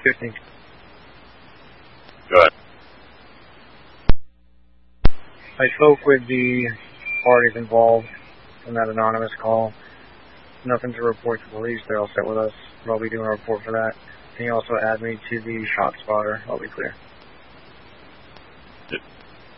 50. Go ahead. I spoke with the parties involved in that anonymous call. Nothing to report to police. They're all set with us. I'll be doing a report for that. Can you also add me to the shot spotter? I'll be clear.